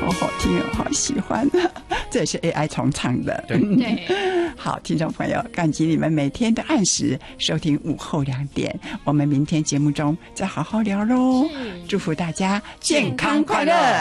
好好听哦，好喜欢这也是 AI 重唱的。 对好，听众朋友，感激你们每天的按时收听午后2点，我们明天节目中再好好聊咯。祝福大家健康快乐。